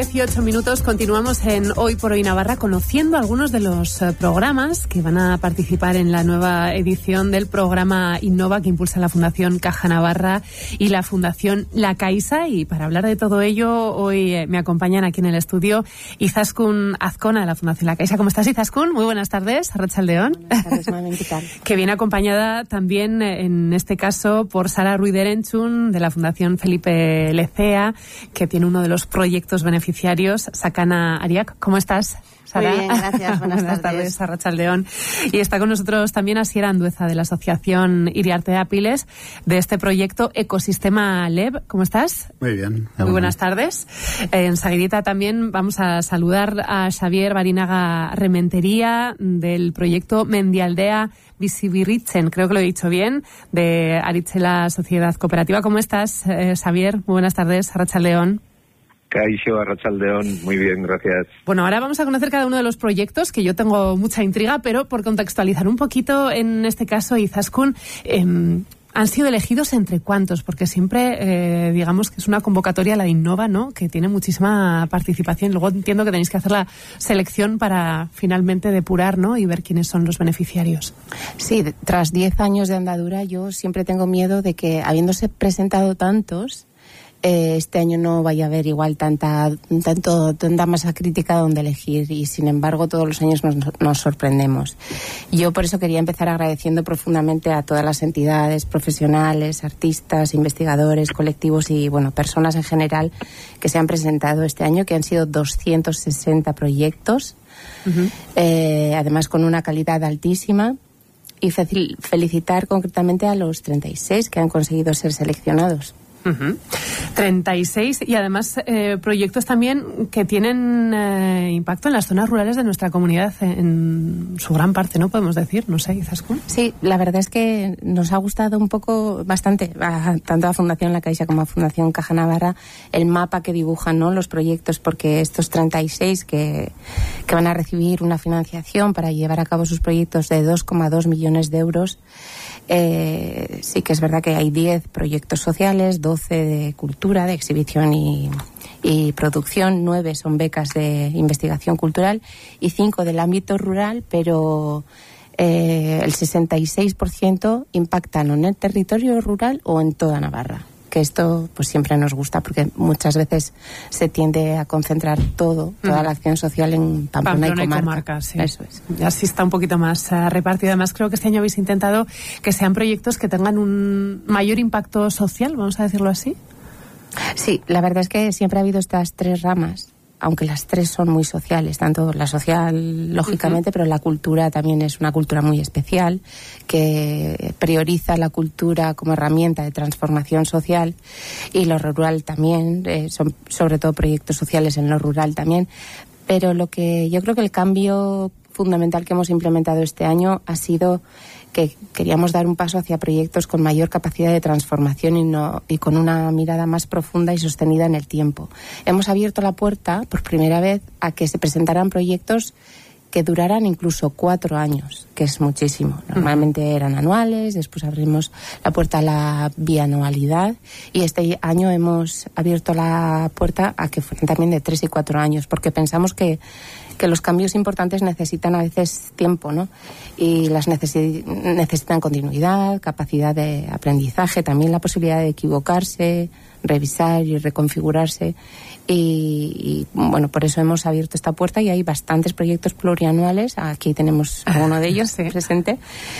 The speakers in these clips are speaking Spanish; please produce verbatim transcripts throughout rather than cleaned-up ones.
dieciocho minutos, continuamos en Hoy por Hoy Navarra conociendo algunos de los eh, programas que van a participar en la nueva edición del programa Innova que impulsa la Fundación Caja Navarra y la Fundación La Caixa. Y para hablar de todo ello, hoy eh, me acompañan aquí en el estudio Izaskun Azcona de la Fundación La Caixa. ¿Cómo estás, Izaskun? Muy buenas tardes, Arratsaldeon. Buenas tardes, mami, ¿qué tal? Que viene acompañada también, eh, en este caso, por Sara Ruiz de Erenchun de la Fundación Felipe Lecea, que tiene uno de los proyectos beneficiarios Sakana Ariak. ¿Cómo estás, Sara? Muy bien, gracias. Buenas, Buenas tardes, tardes. Arratsaldeon. Y está con nosotros también Asier Andueza de la Asociación Iriarte de Apiles de este proyecto Ecosistema L E B. ¿Cómo estás? Muy bien. Muy buenas tardes. Eh, enseguidita también vamos a saludar a Xavier Barinaga Rementería del proyecto Mendialdea Bizibirritzen, creo que lo he dicho bien, de Aritzela Sociedad Cooperativa. ¿Cómo estás, eh, Xavier? Muy buenas tardes, Arratsaldeon. Kaixo, Arratsaldeon, muy bien, gracias. Bueno, ahora vamos a conocer cada uno de los proyectos, que yo tengo mucha intriga, pero por contextualizar un poquito, en este caso, Izaskun, eh, ¿han sido elegidos entre cuántos? Porque siempre, eh, digamos que es una convocatoria, la de Innova, ¿no?, que tiene muchísima participación. Luego entiendo que tenéis que hacer la selección para finalmente depurar, ¿no?, y ver quiénes son los beneficiarios. Sí, tras diez años de andadura, yo siempre tengo miedo de que, habiéndose presentado tantos, Eh, este año no vaya a haber igual tanta tanto tanta masa crítica donde elegir, y sin embargo todos los años nos, nos sorprendemos. Yo por eso quería empezar agradeciendo profundamente a todas las entidades profesionales, artistas, investigadores, colectivos y bueno, personas en general que se han presentado este año, que han sido doscientos sesenta proyectos, uh-huh. eh, además con una calidad altísima, y fe- felicitar concretamente a los treinta y seis que han conseguido ser seleccionados. Uh-huh. treinta y seis, y además eh, proyectos también que tienen eh, impacto en las zonas rurales de nuestra comunidad, en su gran parte, ¿no? Podemos decir, no sé, Izaskun. Sí, la verdad es que nos ha gustado un poco, bastante, a, tanto a Fundación La Caixa como a Fundación Caja Navarra, el mapa que dibujan, ¿no?, los proyectos, porque estos treinta y seis que, que van a recibir una financiación para llevar a cabo sus proyectos de dos coma dos millones de euros, eh, sí que es verdad que hay diez proyectos sociales, doce de cultura, de exhibición y, y producción, nueve son becas de investigación cultural y cinco del ámbito rural, pero eh, el sesenta y seis por ciento impactan en el territorio rural o en toda Navarra, que esto pues siempre nos gusta porque muchas veces se tiende a concentrar todo, toda mm. la acción social en Pamplona, Pamplona y comarca. Y comarca, sí. Eso es. Así está un poquito más uh, repartido. Además, creo que este año habéis intentado que sean proyectos que tengan un mayor impacto social, vamos a decirlo así. Sí, la verdad es que siempre ha habido estas tres ramas, aunque las tres son muy sociales, tanto la social, lógicamente, uh-huh. pero la cultura también es una cultura muy especial, que prioriza la cultura como herramienta de transformación social, y lo rural también, eh, son sobre todo proyectos sociales en lo rural también, pero lo que yo creo que el cambio fundamental que hemos implementado este año ha sido que queríamos dar un paso hacia proyectos con mayor capacidad de transformación y, no, y con una mirada más profunda y sostenida en el tiempo. Hemos abierto la puerta, por primera vez, a que se presentaran proyectos que duraran incluso cuatro años, que es muchísimo. Normalmente eran anuales, después abrimos la puerta a la bianualidad, y este año hemos abierto la puerta a que fueran también de tres y cuatro años, porque pensamos que que los cambios importantes necesitan a veces tiempo, ¿no? Y las necesi- necesitan continuidad, capacidad de aprendizaje, también la posibilidad de equivocarse, revisar y reconfigurarse. Y, y bueno, por eso hemos abierto esta puerta, y hay bastantes proyectos plurianuales. Aquí tenemos alguno de ellos sí. presente.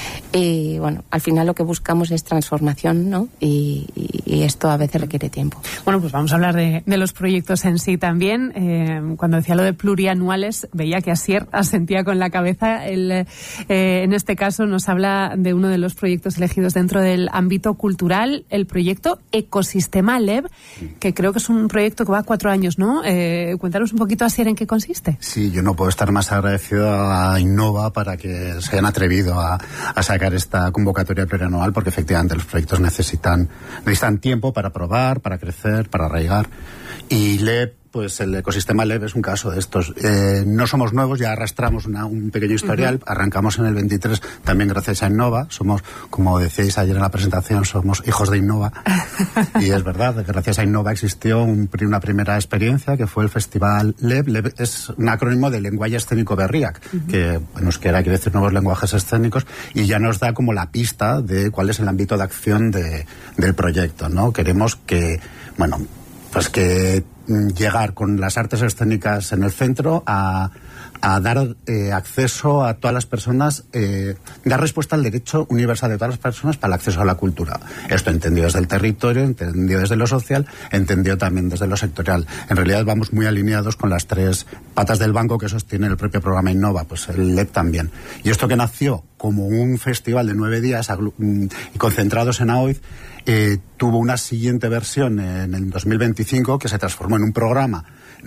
Y bueno, al final lo que buscamos es transformación, ¿no? Y, y, y esto a veces requiere tiempo. Bueno, pues vamos a hablar de, de los proyectos en sí también. Eh, cuando decía lo de plurianuales, veía que Asier asentía con la cabeza. El, eh, en este caso nos habla de uno de los proyectos elegidos dentro del ámbito cultural, el proyecto Ecosistema L E B, que creo que es un proyecto que va a cuatro años, ¿no? Eh, cuéntanos un poquito, Asier, en qué consiste. Sí, yo no puedo estar más agradecido a Innova para que se hayan atrevido a, a sacar esta convocatoria plurianual, porque efectivamente los proyectos necesitan, necesitan tiempo para probar, para crecer, para arraigar. Y L E P, pues el ecosistema L E P es un caso de estos. Eh, no somos nuevos, ya arrastramos una, un pequeño historial. Uh-huh. Arrancamos en el veintitrés también gracias a Innova. Somos, como decíais ayer en la presentación, somos hijos de Innova. Y es verdad, que gracias a Innova existió un, una primera experiencia que fue el Festival L E P. L E P es un acrónimo de Lenguaje Escénico Berriak, uh-huh. que nos quiere decir nuevos lenguajes escénicos, y ya nos da como la pista de cuál es el ámbito de acción de, del proyecto, ¿no? Queremos que, bueno, pues que llegar con las artes escénicas en el centro a, a dar eh, acceso a todas las personas, eh, dar respuesta al derecho universal de todas las personas para el acceso a la cultura. Esto entendido desde el territorio, entendido desde lo social, entendido también desde lo sectorial. En realidad vamos muy alineados con las tres patas del banco que sostiene el propio programa Innova, pues el L E P también. Y esto que nació como un festival de nueve días y concentrados en AOIZ, eh, tuvo una siguiente versión en el dos mil veinticinco que se transformó en un programa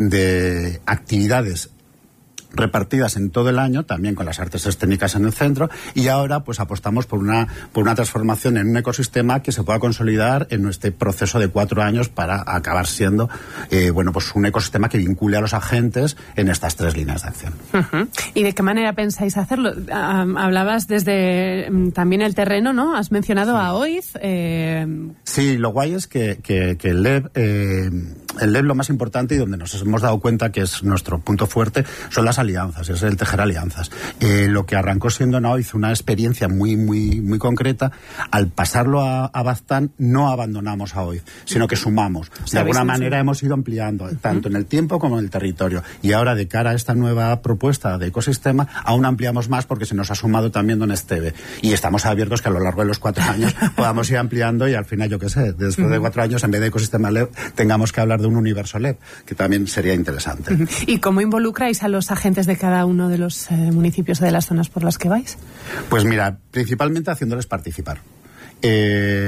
de actividades repartidas en todo el año, también con las artes escénicas en el centro, y ahora pues apostamos por una por una transformación en un ecosistema que se pueda consolidar en este proceso de cuatro años para acabar siendo eh, bueno pues un ecosistema que vincule a los agentes en estas tres líneas de acción. Uh-huh. ¿Y de qué manera pensáis hacerlo? Um, hablabas desde um, también el terreno, ¿no? Has mencionado sí. a AOIZ. Eh... Sí, lo guay es que, que, que el L E P, eh, el L E P lo más importante y donde nos hemos dado cuenta que es nuestro punto fuerte son las alianzas, es el tejer alianzas. Eh, lo que arrancó siendo en AOIZ una experiencia muy, muy, muy concreta, al pasarlo a, a Baztán no abandonamos a AOIZ, sino que sumamos. De alguna manera hemos ido ampliando, uh-huh. tanto en el tiempo como en el territorio. Y ahora, de cara a esta nueva propuesta de ecosistema, aún ampliamos más porque se nos ha sumado también Don Esteve. Y estamos abiertos que a lo largo de los cuatro años podamos ir ampliando y al final, yo qué sé, después uh-huh. de cuatro años, en vez de ecosistema L E P, tengamos que hablar de un universo L E P, que también sería interesante. Uh-huh. ¿Y cómo involucráis a los agentes de cada uno de los eh, municipios o de las zonas por las que vais? Pues mira, principalmente haciéndoles participar. Eh,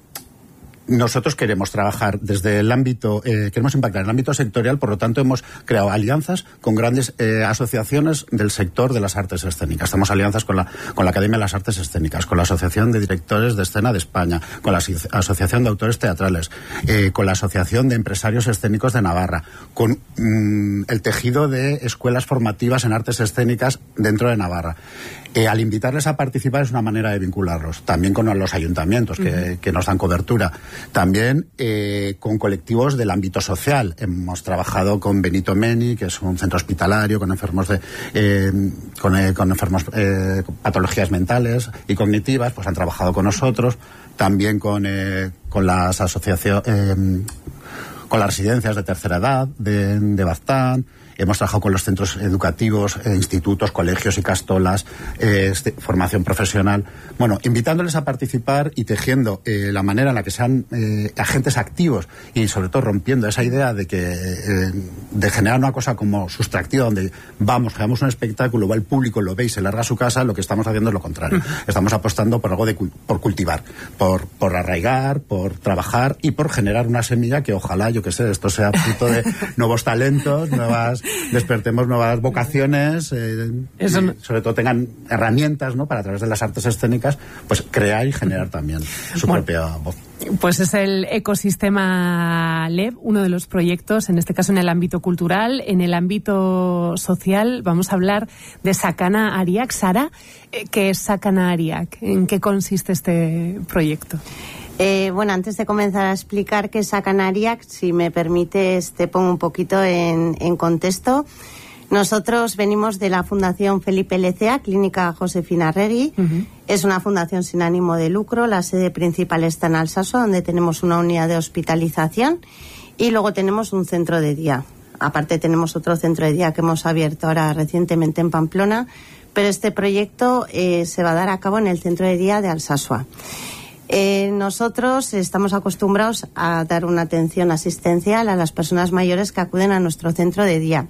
nosotros queremos trabajar desde el ámbito, eh, queremos impactar en el ámbito sectorial, por lo tanto hemos creado alianzas con grandes eh, asociaciones del sector de las artes escénicas. Estamos alianzas con la, con la Academia de las Artes Escénicas, con la Asociación de Directores de Escena de España, con la Asociación de Autores Teatrales, eh, con la Asociación de Empresarios Escénicos de Navarra, con mm, el tejido de escuelas formativas en artes escénicas dentro de Navarra. Eh, al invitarles a participar es una manera de vincularlos, también con los ayuntamientos que, uh-huh. que nos dan cobertura, también eh, con colectivos del ámbito social. Hemos trabajado con Benito Meni, que es un centro hospitalario con enfermos de eh, con, eh, con enfermos eh, con patologías mentales y cognitivas, pues han trabajado con nosotros, también con eh, con las asociaciones eh, con las residencias de tercera edad de, de Baztán. Hemos trabajado con los centros educativos, eh, institutos, colegios y castolas, eh, este, formación profesional. Bueno, invitándoles a participar y tejiendo eh, la manera en la que sean eh, agentes activos y sobre todo rompiendo esa idea de que eh, de generar una cosa como sustractiva donde vamos, creamos un espectáculo, va el público, lo ve y se larga a su casa. Lo que estamos haciendo es lo contrario. Estamos apostando por algo de por cultivar, por, por arraigar, por trabajar y por generar una semilla que ojalá, yo que sé, esto sea fruto de nuevos talentos, nuevas despertemos nuevas vocaciones, eh, Eso no... y sobre todo tengan herramientas, ¿no?, para a través de las artes escénicas, pues crear y generar también su bueno, propia voz. Pues es el ecosistema L E P, uno de los proyectos, en este caso en el ámbito cultural. En el ámbito social vamos a hablar de Sakana Ariak. Sara, ¿qué es Sakana Ariak? ¿En qué consiste este proyecto? Eh, bueno, antes de comenzar a explicar qué es Sakana Ariak, si me permites, te pongo un poquito en, en contexto. Nosotros venimos de la Fundación Felipe Lecea, Clínica Josefina Regui. Uh-huh. Es una fundación sin ánimo de lucro. La sede principal está en Alsaso, donde tenemos una unidad de hospitalización, y luego tenemos un centro de día. Aparte tenemos otro centro de día que hemos abierto ahora recientemente en Pamplona, pero este proyecto eh, se va a dar a cabo en el centro de día de Alsasua. Eh, nosotros estamos acostumbrados a dar una atención asistencial a las personas mayores que acuden a nuestro centro de día.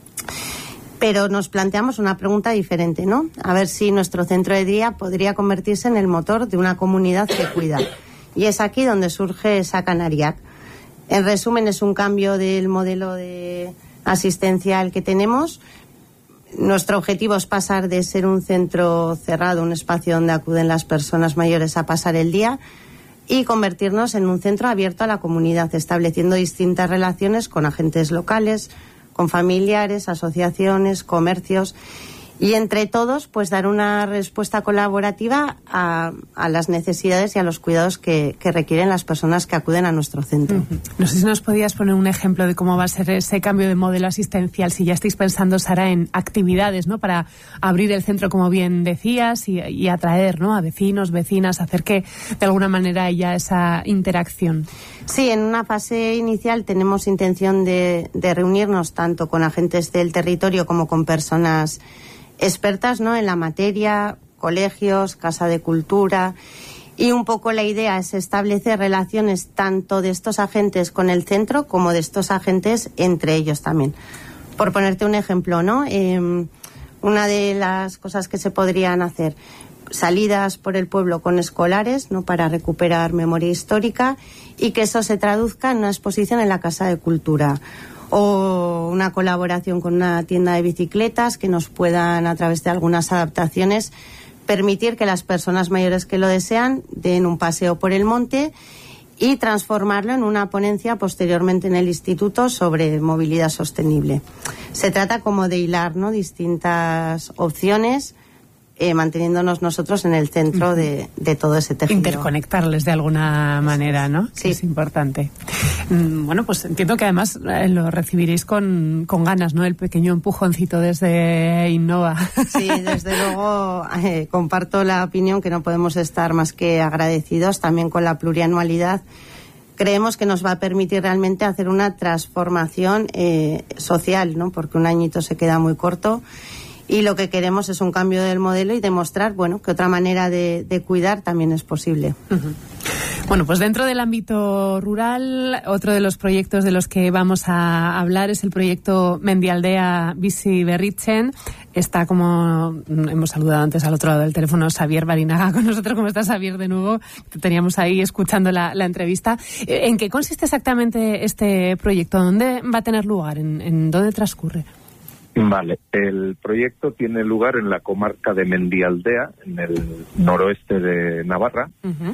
Pero nos planteamos una pregunta diferente, ¿no? A ver si nuestro centro de día podría convertirse en el motor de una comunidad que cuida. Y es aquí donde surge Sakana Ariak. En resumen, es un cambio del modelo de asistencial que tenemos. Nuestro objetivo es pasar de ser un centro cerrado, un espacio donde acuden las personas mayores, a pasar el día. y convertirnos en un centro abierto a la comunidad, estableciendo distintas relaciones con agentes locales, con familiares, asociaciones, comercios, y entre todos pues dar una respuesta colaborativa a, a las necesidades y a los cuidados que, que requieren las personas que acuden a nuestro centro. Uh-huh. No sé si nos podías poner un ejemplo de cómo va a ser ese cambio de modelo asistencial, si ya estáis pensando, Sara, en actividades, ¿no?, para abrir el centro, como bien decías, y, y atraer, ¿no?, a vecinos, vecinas, hacer que de alguna manera haya esa interacción. Sí, en una fase inicial tenemos intención de, de reunirnos tanto con agentes del territorio como con personas expertas, ¿no?, en la materia, colegios, casa de cultura, y un poco la idea es establecer relaciones tanto de estos agentes con el centro como de estos agentes entre ellos también. Por ponerte un ejemplo, ¿no?, eh, una de las cosas que se podrían hacer, salidas por el pueblo con escolares, ¿no?, para recuperar memoria histórica, y que eso se traduzca en una exposición en la casa de cultura, o una colaboración con una tienda de bicicletas que nos puedan, a través de algunas adaptaciones, permitir que las personas mayores que lo desean den un paseo por el monte y transformarlo en una ponencia posteriormente en el instituto sobre movilidad sostenible. Se trata como de hilar, ¿no?, distintas opciones, Eh, manteniéndonos nosotros en el centro de, de todo ese tejido. Interconectarles de alguna manera, ¿no? Sí. Es importante. Mm, bueno, pues entiendo que además eh, lo recibiréis con, con ganas, ¿no?, el pequeño empujoncito desde Innova. Sí, desde luego eh, comparto la opinión que no podemos estar más que agradecidos también con la plurianualidad. Creemos que nos va a permitir realmente hacer una transformación eh, social, ¿no?, porque un añito se queda muy corto. Y lo que queremos es un cambio del modelo y demostrar, bueno, que otra manera de, de cuidar también es posible. Uh-huh. Bueno, pues dentro del ámbito rural, otro de los proyectos de los que vamos a hablar es el proyecto Mendialdea Bizi Berritzen. Está, como hemos saludado antes al otro lado del teléfono, Xavier Barinaga con nosotros. ¿Cómo estás, Xavier, de nuevo? Te teníamos ahí escuchando la, la entrevista. ¿En qué consiste exactamente este proyecto? ¿Dónde va a tener lugar? ¿En, en dónde transcurre? Vale, el proyecto tiene lugar en la comarca de Mendialdea, en el noroeste de Navarra. Uh-huh.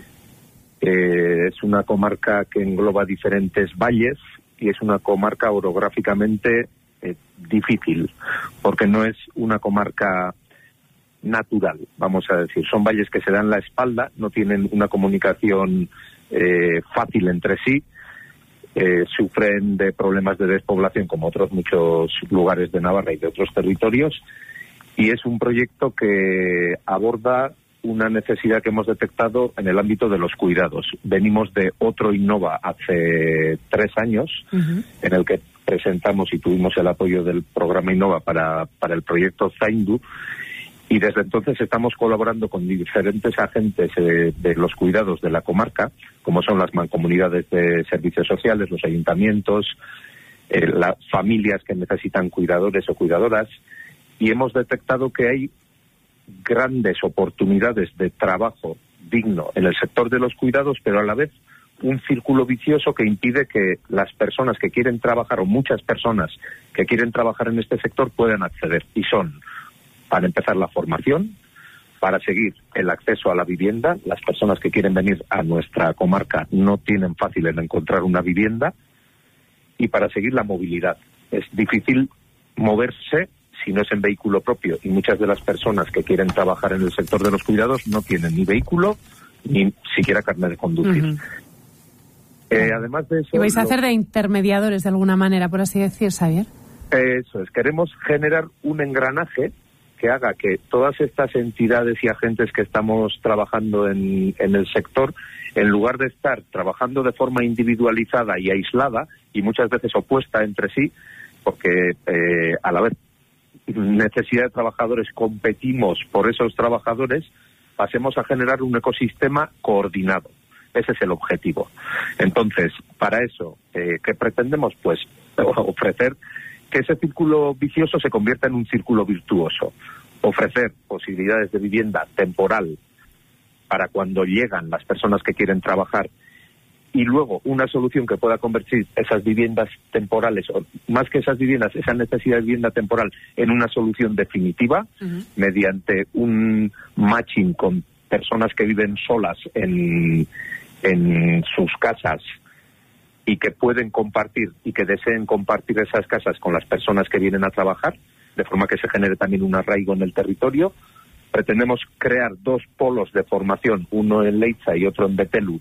Eh, es una comarca que engloba diferentes valles y es una comarca orográficamente eh, difícil, porque no es una comarca natural, vamos a decir. Son valles que se dan la espalda, no tienen una comunicación eh, fácil entre sí. Eh, sufren de problemas de despoblación como otros muchos lugares de Navarra y de otros territorios, y es un proyecto que aborda una necesidad que hemos detectado en el ámbito de los cuidados. Venimos de otro Innova hace tres años, uh-huh. en el que presentamos y tuvimos el apoyo del programa Innova para, para el proyecto Zaindu, y desde entonces estamos colaborando con diferentes agentes eh, de los cuidados de la comarca, como son las mancomunidades de servicios sociales, los ayuntamientos, eh, las familias que necesitan cuidadores o cuidadoras, y hemos detectado que hay grandes oportunidades de trabajo digno en el sector de los cuidados, pero a la vez un círculo vicioso que impide que las personas que quieren trabajar, o muchas personas que quieren trabajar en este sector, puedan acceder, y son, para empezar, la formación, para seguir el acceso a la vivienda. Las personas que quieren venir a nuestra comarca no tienen fácil en encontrar una vivienda, y para seguir la movilidad. Es difícil moverse si no es en vehículo propio, y muchas de las personas que quieren trabajar en el sector de los cuidados no tienen ni vehículo ni siquiera carnet de conducir. Uh-huh. Eh, además de eso... ¿Y vais a lo... hacer de intermediadores de alguna manera, por así decir, Xavier? Eso es, queremos generar un engranaje que haga que todas estas entidades y agentes que estamos trabajando en, en el sector, en lugar de estar trabajando de forma individualizada y aislada, y muchas veces opuesta entre sí, porque eh, a la vez necesidad de trabajadores, competimos por esos trabajadores, pasemos a generar un ecosistema coordinado. Ese es el objetivo. Entonces, para eso, eh, ¿qué pretendemos? Pues ofrecer que ese círculo vicioso se convierta en un círculo virtuoso. Ofrecer posibilidades de vivienda temporal para cuando llegan las personas que quieren trabajar, y luego una solución que pueda convertir esas viviendas temporales, o más que esas viviendas, esa necesidad de vivienda temporal, en una solución definitiva, uh-huh. mediante un matching con personas que viven solas en, en sus casas y que pueden compartir y que deseen compartir esas casas con las personas que vienen a trabajar, de forma que se genere también un arraigo en el territorio. Pretendemos crear dos polos de formación, uno en Leiza y otro en Betelú,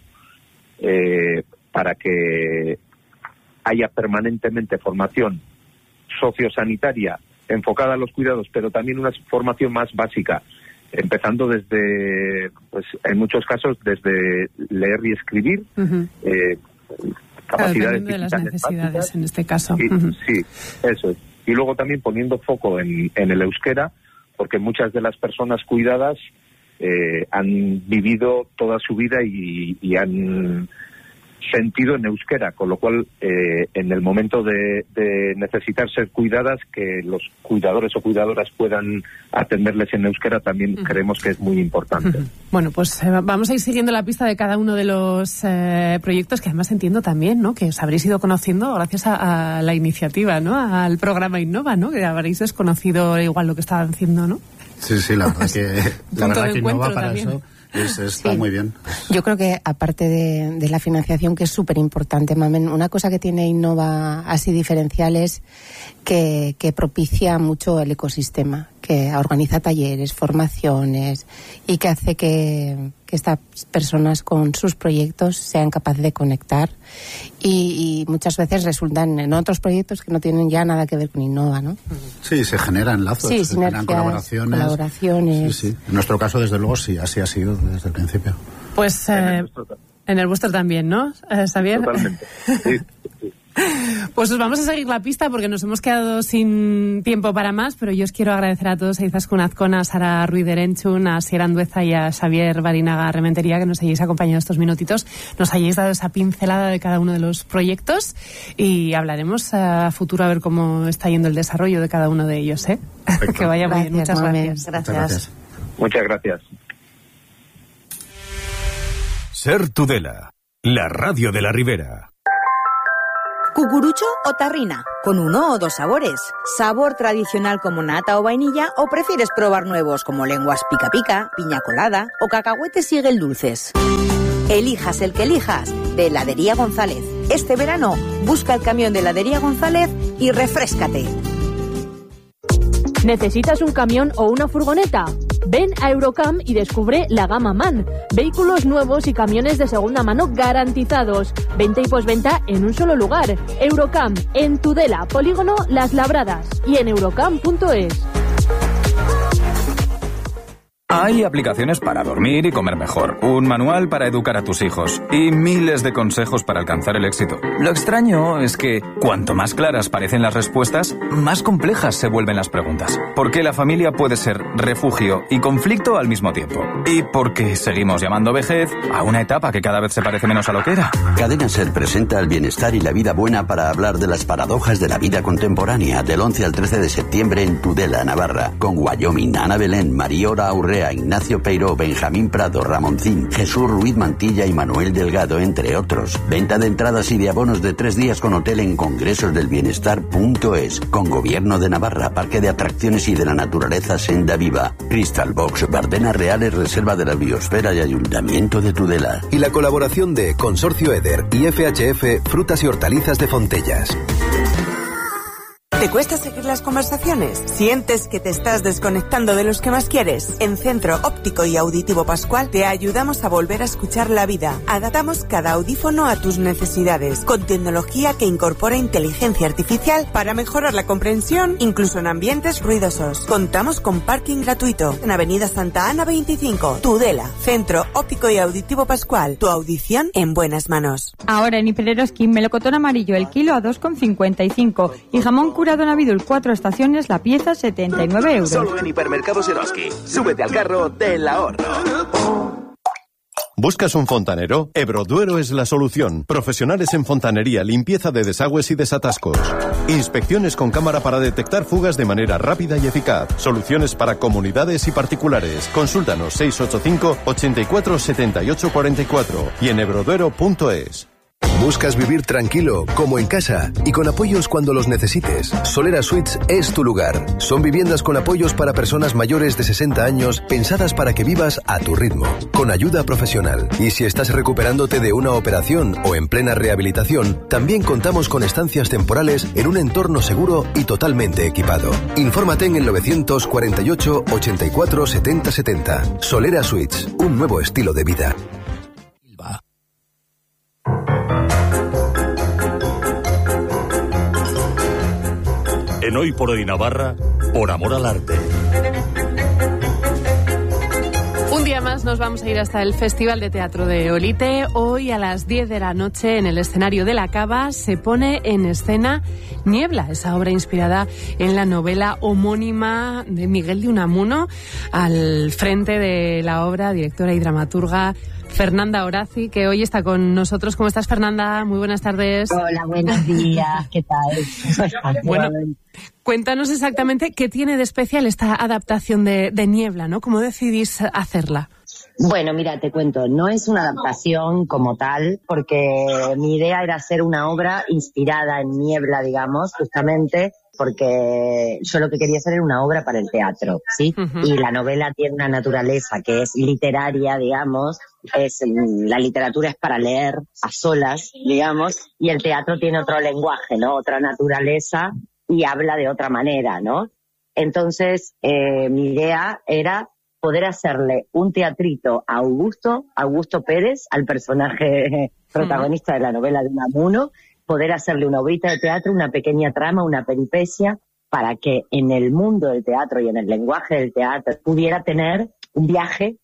eh, para que haya permanentemente formación sociosanitaria enfocada a los cuidados, pero también una formación más básica, empezando desde, pues en muchos casos, desde leer y escribir, uh-huh. eh, capacidades claro, de las necesidades básicas, en este caso. Y, uh-huh. Sí, eso es. Y luego también poniendo foco en, en el euskera, porque muchas de las personas cuidadas eh, han vivido toda su vida y, y han sentido en euskera, con lo cual eh, en el momento de, de necesitar ser cuidadas, que los cuidadores o cuidadoras puedan atenderles en euskera también uh-huh. creemos que es muy importante. Uh-huh. Bueno, pues eh, vamos a ir siguiendo la pista de cada uno de los eh, proyectos, que además entiendo también, ¿no?, que os habréis ido conociendo gracias a, a la iniciativa, ¿no?, al programa Innova, ¿no?, que habréis desconocido igual lo que estaban haciendo, ¿no? Sí, sí, la verdad que, la verdad que Innova para también. Eso Es, está sí. muy bien. Yo creo que aparte de, de la financiación, que es súper importante, Mamen, una cosa que tiene Innova así diferencial es que, que propicia mucho el ecosistema, que organiza talleres, formaciones y que hace que, que estas personas con sus proyectos sean capaces de conectar y, y muchas veces resultan en otros proyectos que no tienen ya nada que ver con Innova, ¿no? Sí, se generan lazos, sí, se generan colaboraciones. colaboraciones. Sí, sí. En nuestro caso, desde luego, sí, así ha sido desde el principio. Pues eh, en el vuestro también, ¿no, eh, Xavier? Totalmente, sí, sí. Pues os vamos a seguir la pista porque nos hemos quedado sin tiempo para más, pero yo os quiero agradecer a todos, a Izaskun Azkona, a Sara Ruiz de Erenchun, a Sierra Andueza y a Xavier Barinaga Rementería, que nos hayáis acompañado estos minutitos, nos hayáis dado esa pincelada de cada uno de los proyectos y hablaremos a futuro a ver cómo está yendo el desarrollo de cada uno de ellos, ¿eh? Que vaya muy bien. Muchas gracias. Gracias. Muchas gracias. Muchas gracias. Ser Tudela, la radio de la Ribera. ¿Cucurucho o tarrina? ¿Con uno o dos sabores? ¿Sabor tradicional como nata o vainilla o prefieres probar nuevos como lenguas pica pica, piña colada o cacahuetes siguen dulces? Elijas el que elijas, de Heladería González. Este verano, busca el camión de Heladería González y refréscate. ¿Necesitas un camión o una furgoneta? Ven a Eurocam y descubre la gama MAN. Vehículos nuevos y camiones de segunda mano garantizados. Venta y posventa en un solo lugar. Eurocam, en Tudela, Polígono Las Labradas y en eurocam punto es. Hay aplicaciones para dormir y comer mejor, un manual para educar a tus hijos y miles de consejos para alcanzar el éxito. Lo extraño es que cuanto más claras parecen las respuestas, más complejas se vuelven las preguntas. Porque la familia puede ser refugio y conflicto al mismo tiempo. Y porque seguimos llamando vejez a una etapa que cada vez se parece menos a lo que era. Cadena Ser presenta el bienestar y la vida buena para hablar de las paradojas de la vida contemporánea del once al trece de septiembre en Tudela, Navarra, con Wyoming, Ana Belén, Mariora Aurrea, Ignacio Peiró, Benjamín Prado, Ramoncín, Jesús Ruiz Mantilla y Manuel Delgado, entre otros. Venta de entradas y de abonos de tres días con hotel en congresosdelbienestar punto es, con Gobierno de Navarra, Parque de Atracciones y de la Naturaleza Senda Viva, Crystal Box, Bardenas Reales, Reserva de la Biosfera y Ayuntamiento de Tudela. Y la colaboración de Consorcio Eder y F H F Frutas y Hortalizas de Fontellas. ¿Te cuesta seguir las conversaciones? ¿Sientes que te estás desconectando de los que más quieres? En Centro Óptico y Auditivo Pascual te ayudamos a volver a escuchar la vida. Adaptamos cada audífono a tus necesidades, con tecnología que incorpora inteligencia artificial para mejorar la comprensión, incluso en ambientes ruidosos. Contamos con parking gratuito en Avenida Santa Ana veinticinco, Tudela. Centro Óptico y Auditivo Pascual. Tu audición en buenas manos. Ahora en Hipereroskin, melocotón amarillo el kilo a dos con cincuenta y cinco y jamón cura Don Avidul cuatro estaciones la pieza setenta y nueve euros. Solo en Hipermercados Eroski. Súbete al carro del ahorro. ¿Buscas un fontanero? Ebroduero es la solución. Profesionales en fontanería, limpieza de desagües y desatascos. Inspecciones con cámara para detectar fugas de manera rápida y eficaz. Soluciones para comunidades y particulares. Consúltanos seis ocho cinco, ochenta y cuatro, setenta y ocho cuarenta y cuatro y en ebroduero punto es. ¿Buscas vivir tranquilo, como en casa, y con apoyos cuando los necesites? Solera Suites es tu lugar. Son viviendas con apoyos para personas mayores de sesenta años, pensadas para que vivas a tu ritmo, con ayuda profesional. Y si estás recuperándote de una operación o en plena rehabilitación, también contamos con estancias temporales en un entorno seguro y totalmente equipado. Infórmate en el novecientos cuarenta y ocho, ochenta y cuatro, setenta setenta. Solera Suites, un nuevo estilo de vida. En Hoy por Hoy Navarra, por amor al arte. Un día más nos vamos a ir hasta el Festival de Teatro de Olite. Hoy a las diez de la noche, en el escenario de la Cava, se pone en escena Niebla, esa obra inspirada en la novela homónima de Miguel de Unamuno. Al frente de la obra, directora y dramaturga Fernanda Horaci, que hoy está con nosotros. ¿Cómo estás, Fernanda? Muy buenas tardes. Hola, buenos días. ¿Qué tal? Bueno, cuéntanos exactamente qué tiene de especial esta adaptación de, de Niebla, ¿no? ¿Cómo decidís hacerla? Bueno, mira, te cuento, no es una adaptación como tal, porque mi idea era hacer una obra inspirada en Niebla, digamos, justamente porque yo lo que quería hacer era una obra para el teatro, ¿sí? Uh-huh. Y la novela tiene una naturaleza que es literaria, digamos, es la literatura es para leer a solas, digamos, y el teatro tiene otro lenguaje, ¿no? Otra naturaleza y habla de otra manera, ¿no? Entonces, eh, mi idea era poder hacerle un teatrito a Augusto, Augusto Pérez, al personaje protagonista de la novela de Unamuno, poder hacerle una obrita de teatro, una pequeña trama, una peripecia, para que en el mundo del teatro y en el lenguaje del teatro pudiera tener un viaje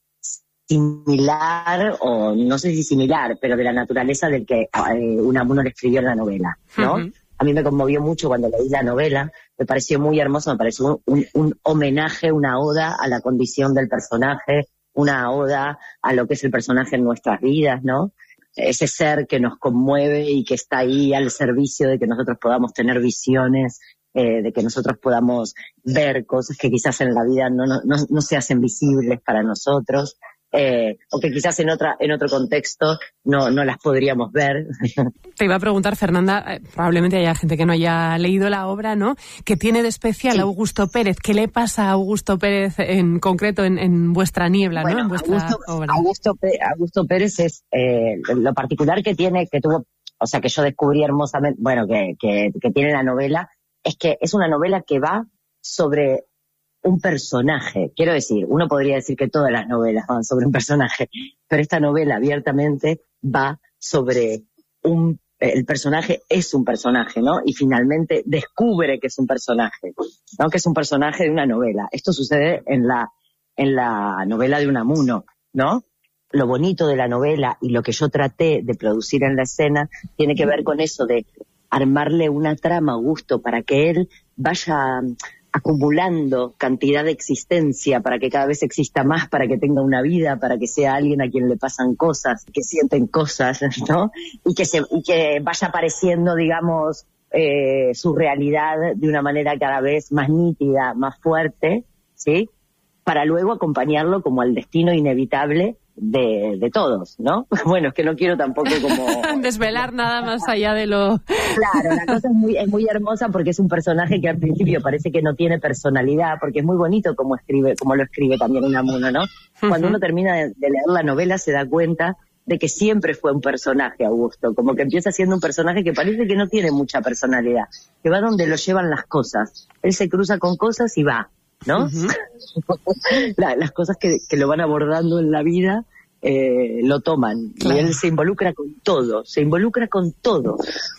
similar, o no sé si similar, pero de la naturaleza del que eh, Unamuno le escribió en la novela, ¿no? Uh-huh. A mí me conmovió mucho cuando leí la novela, me pareció muy hermoso, me pareció un, un, un homenaje, una oda a la condición del personaje, una oda a lo que es el personaje en nuestras vidas, ¿no? Ese ser que nos conmueve y que está ahí al servicio de que nosotros podamos tener visiones, eh, de que nosotros podamos ver cosas que quizás en la vida no, no, no, no se hacen visibles para nosotros. Eh, o que quizás en otra en otro contexto no no las podríamos ver. Te iba a preguntar, Fernanda, eh, probablemente haya gente que no haya leído la obra, ¿no? ¿Qué tiene de especial sí. Augusto Pérez? ¿Qué le pasa a Augusto Pérez en concreto en, en vuestra Niebla, bueno, ¿no? En vuestra Augusto, obra. Augusto, Augusto Pérez es eh, lo particular que tiene, que tuvo, o sea, que yo descubrí hermosamente, bueno, que, que, que tiene la novela, es que es una novela que va sobre un personaje. Quiero decir, uno podría decir que todas las novelas van sobre un personaje, pero esta novela abiertamente va sobre un... El personaje es un personaje, ¿no? Y finalmente descubre que es un personaje, ¿no? Que es un personaje de una novela. Esto sucede en la, en la novela de Unamuno, ¿no? Lo bonito de la novela y lo que yo traté de producir en la escena tiene que ver con eso de armarle una trama a Augusto para que él vaya acumulando cantidad de existencia, para que cada vez exista más, para que tenga una vida, para que sea alguien a quien le pasan cosas, que sienten cosas, ¿no? Y que se y que vaya apareciendo, digamos, eh, su realidad de una manera cada vez más nítida, más fuerte, ¿sí? Para luego acompañarlo como al destino inevitable de, de todos, ¿no? Bueno, es que no quiero tampoco como... desvelar nada más allá de lo... Claro, la cosa es muy, es muy hermosa porque es un personaje que al principio parece que no tiene personalidad, porque es muy bonito como escribe, como lo escribe también Unamuno, ¿no? Cuando uno termina de, de leer la novela se da cuenta de que siempre fue un personaje, Augusto, como que empieza siendo un personaje que parece que no tiene mucha personalidad, que va donde lo llevan las cosas. Él se cruza con cosas y va, ¿no? Uh-huh. la, las cosas que, que lo van abordando en la vida eh, lo toman, claro. Y él se involucra con todo, se involucra con todo,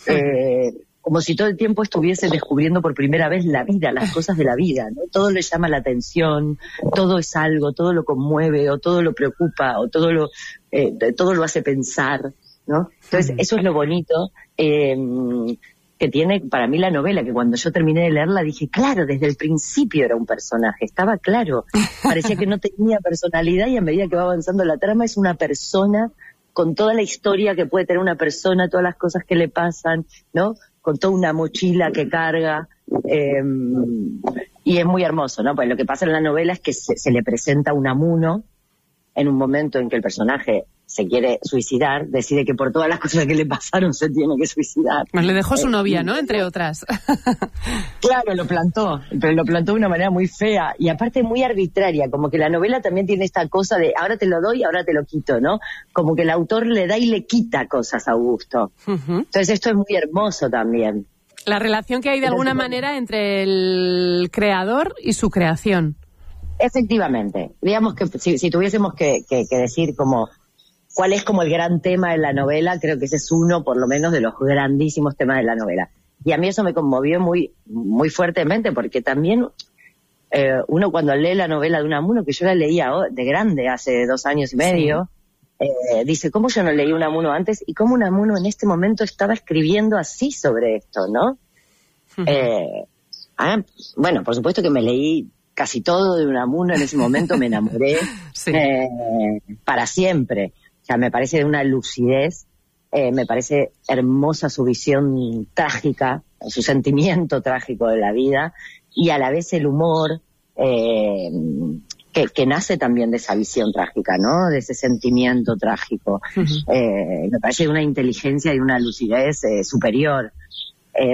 eh, como si todo el tiempo estuviese descubriendo por primera vez la vida, las cosas de la vida, ¿no? Todo le llama la atención, todo es algo, todo lo conmueve, o todo lo preocupa, o todo lo eh, todo lo hace pensar, ¿no? Entonces, eso es lo bonito eh, que tiene para mí la novela, que cuando yo terminé de leerla dije, claro, desde el principio era un personaje, estaba claro, parecía que no tenía personalidad y a medida que va avanzando la trama es una persona con toda la historia que puede tener una persona, todas las cosas que le pasan, ¿no? Con toda una mochila que carga, eh, y es muy hermoso, ¿no? Pues lo que pasa en la novela es que se, se le presenta a Unamuno en un momento en que el personaje se quiere suicidar, decide que por todas las cosas que le pasaron se tiene que suicidar. Pues le dejó su Eh, novia, y- ¿no? Entre otras. Claro, lo plantó, pero lo plantó de una manera muy fea y aparte muy arbitraria, como que la novela también tiene esta cosa de ahora te lo doy, ahora te lo quito, ¿no? Como que el autor le da y le quita cosas a Augusto. Entonces esto es muy hermoso también. La relación que hay de alguna manera entre el creador y su creación. Efectivamente, digamos que si, si tuviésemos que, que, que decir como cuál es como el gran tema de la novela, creo que ese es uno por lo menos de los grandísimos temas de la novela. Y a mí eso me conmovió muy, muy fuertemente porque también eh, uno cuando lee la novela de Unamuno, que yo la leía oh, de grande hace dos años y medio, eh, dice, ¿cómo yo no leí Unamuno antes? Y cómo Unamuno en este momento estaba escribiendo así sobre esto, ¿no? Eh, ah, bueno, por supuesto que me leí casi todo de Unamuno en ese momento, me enamoré eh, para siempre. O sea, me parece de una lucidez, eh, me parece hermosa su visión trágica, su sentimiento trágico de la vida y a la vez el humor eh, que, que nace también de esa visión trágica, ¿no? De ese sentimiento trágico. Uh-huh. eh, me parece de una inteligencia y una lucidez eh, superior. Eh,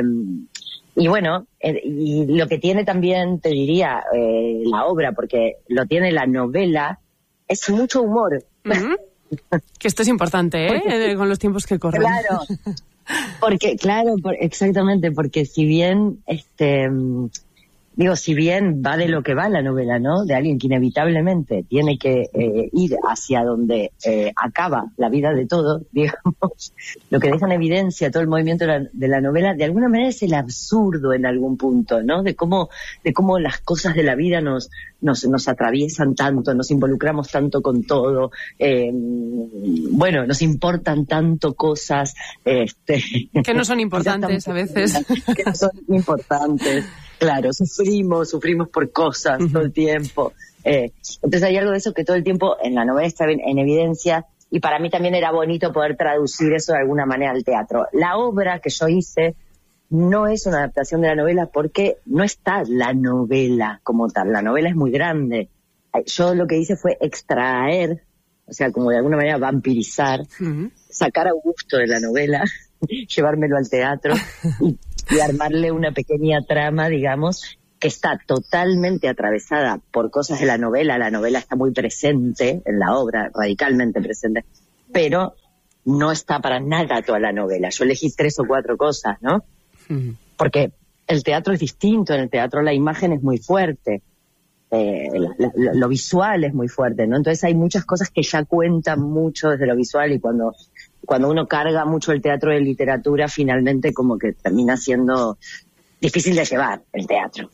Y bueno, eh, y lo que tiene también, te diría, eh, la obra, porque lo tiene la novela, es mucho humor. Uh-huh. Que esto es importante, ¿eh? Porque, con los tiempos que corren. Claro, porque, claro, por, exactamente, porque si bien, este, digo, si bien va de lo que va la novela, ¿no? De alguien que inevitablemente tiene que eh, ir hacia donde eh, acaba la vida de todo, digamos, lo que deja en evidencia todo el movimiento de la, de la novela, de alguna manera es el absurdo en algún punto, ¿no? De cómo, de cómo las cosas de la vida nos, nos, nos atraviesan tanto, nos involucramos tanto con todo, eh, bueno, nos importan tanto cosas, este, que no son importantes a veces. Que no son importantes. Claro, sufrimos, sufrimos por cosas uh-huh. todo el tiempo. Eh, entonces hay algo de eso que todo el tiempo en la novela está en, en evidencia y para mí también era bonito poder traducir eso de alguna manera al teatro. La obra que yo hice no es una adaptación de la novela porque no está la novela como tal. La novela es muy grande. Yo lo que hice fue extraer, o sea, como de alguna manera vampirizar, uh-huh. sacar a Augusto de la novela, llevármelo al teatro y y armarle una pequeña trama, digamos, que está totalmente atravesada por cosas de la novela. La novela está muy presente en la obra, radicalmente presente, pero no está para nada toda la novela. Yo elegí tres o cuatro cosas, ¿no? Uh-huh. Porque el teatro es distinto, en el teatro la imagen es muy fuerte, eh, lo, lo, lo visual es muy fuerte, ¿no? Entonces hay muchas cosas que ya cuentan mucho desde lo visual y cuando... cuando uno carga mucho el teatro de literatura, finalmente como que termina siendo difícil de llevar el teatro.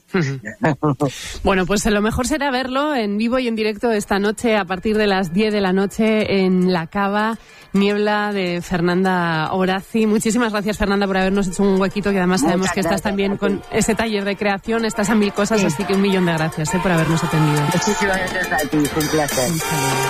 Bueno, pues lo mejor será verlo en vivo y en directo esta noche a partir de las diez de la noche en La Cava, Niebla, de Fernanda Orazzi. Muchísimas gracias, Fernanda, por habernos hecho un huequito, que además sabemos Muchas que estás también con ese taller de creación, estás a mil cosas, sí. Así que un millón de gracias eh, por habernos atendido. Muchísimas gracias a ti, fue un placer. Un saludo.